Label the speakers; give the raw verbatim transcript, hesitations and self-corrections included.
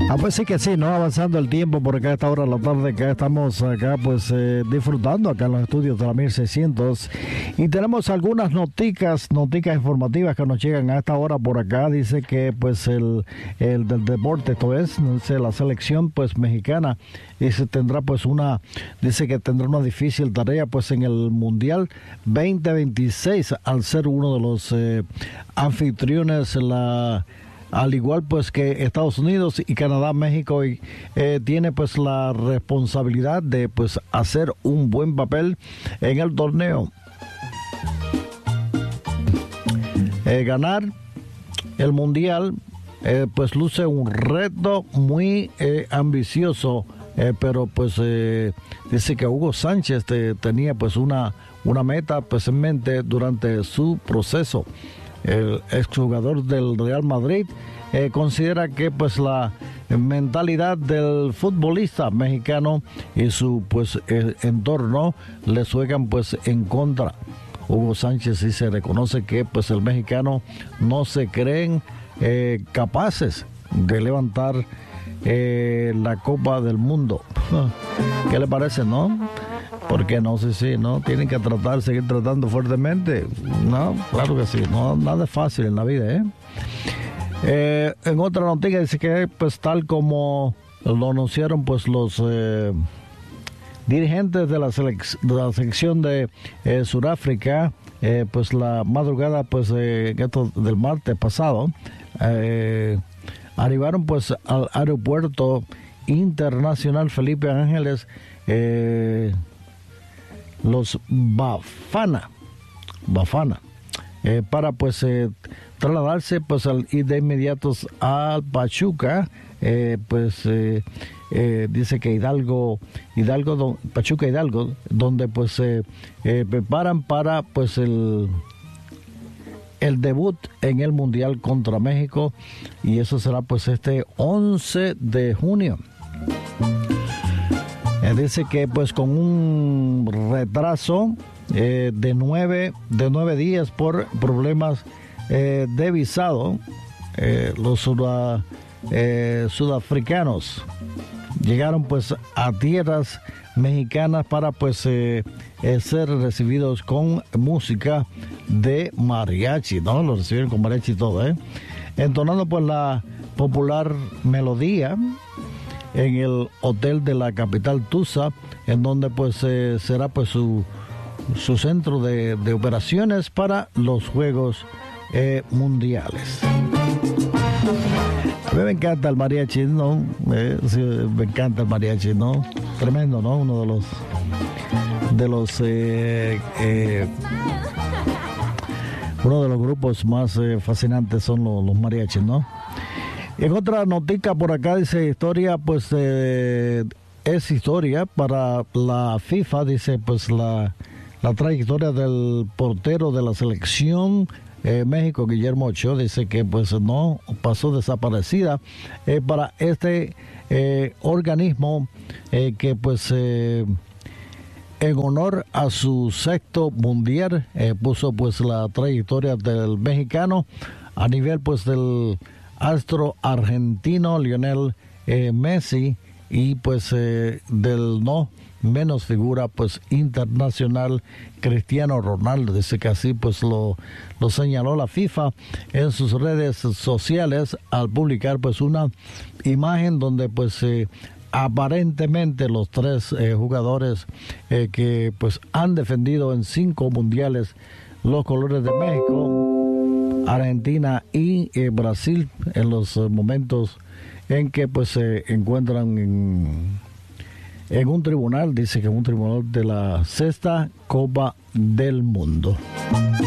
Speaker 1: Ah, pues sí que sí, ¿no? Avanzando el tiempo por acá a esta hora de la tarde, que estamos acá pues eh, disfrutando acá en los estudios de la mil seiscientos y tenemos algunas noticas, noticas informativas que nos llegan a esta hora por acá. Dice que pues el, el del deporte, esto es, dice, la selección pues mexicana, dice tendrá pues una, dice que tendrá una difícil tarea pues en el Mundial veinte veintiséis al ser uno de los eh, anfitriones, la al igual pues que Estados Unidos y Canadá, México y, eh, tiene pues la responsabilidad de pues hacer un buen papel en el torneo. Eh, ganar el mundial eh, pues luce un reto muy eh, ambicioso, eh, pero pues eh, dice que Hugo Sánchez te, tenía pues una, una meta pues en mente durante su proceso. El exjugador del Real Madrid eh, considera que pues la mentalidad del futbolista mexicano y su pues el entorno le juegan pues en contra. Hugo Sánchez sí se reconoce que pues el mexicano no se creen eh, capaces de levantar eh, la Copa del Mundo. ¿Qué le parece, no? Porque no sé si no tienen que tratar, seguir tratando fuertemente. No, claro que sí, no, nada es fácil en la vida, ¿eh? Eh, en otra noticia dice que pues tal como lo anunciaron pues los eh, dirigentes de la, selec- de la selección de eh, Sudáfrica, eh, pues la madrugada pues eh, esto del martes pasado, eh, arribaron pues al aeropuerto internacional Felipe Ángeles, eh, los Bafana, Bafana, eh, para pues eh, trasladarse pues al, y de inmediatos al Pachuca, eh, pues eh, eh, dice que Hidalgo, Hidalgo, don, Pachuca Hidalgo, donde pues eh, eh, preparan para pues el el debut en el Mundial contra México, y eso será pues este once de junio. Dice que pues con un retraso eh, de nueve de nueve días por problemas eh, de visado, eh, los suda, eh, sudafricanos llegaron pues a tierras mexicanas para pues eh, eh, ser recibidos con música de mariachi, ¿no? Los recibieron con mariachi y todo, ¿eh? Entonando pues la popular melodía en el hotel de la capital Tusa, en donde pues eh, será pues su, su centro de, de operaciones para los Juegos eh, Mundiales. A mí me encanta el mariachi, ¿no? Eh, sí, me encanta el mariachi, ¿no? Tremendo, ¿no? Uno de los de los eh, eh, uno de los grupos más eh, fascinantes son los, los mariachis, ¿no? En otra notica por acá dice historia, pues eh, es historia para la FIFA, dice pues la, la trayectoria del portero de la selección eh, México, Guillermo Ochoa, dice que pues no pasó desaparecida eh, para este eh, organismo eh, que pues eh, en honor a su sexto mundial eh, puso pues la trayectoria del mexicano a nivel pues del astro argentino Lionel eh, Messi, y pues eh, del no menos figura pues internacional Cristiano Ronaldo. Dice que así pues lo, lo señaló la FIFA en sus redes sociales al publicar pues una imagen donde pues eh, aparentemente los tres eh, jugadores eh, que pues han defendido en cinco mundiales los colores de México, Argentina y eh, Brasil, en los eh, momentos en que pues se encuentran en, en un tribunal, dice que un tribunal de la sexta Copa del Mundo.